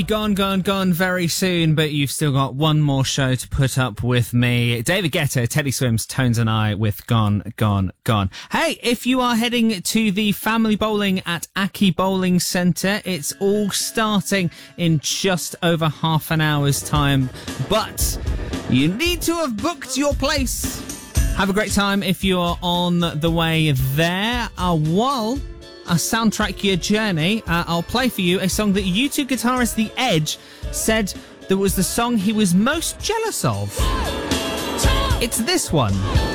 Gone very soon, but you've still got one more show to put up with me. David Guetta, Teddy Swims, Tones and I with Gone. Hey, if you are heading to the family bowling at Aki Bowling Centre, it's all starting in just over half an hour's time, but you need to have booked your place. Have a great time if you're on the way there. While I soundtrack your journey, I'll play for you a song that U2 guitarist The Edge said that was the song he was most jealous of. It's this one.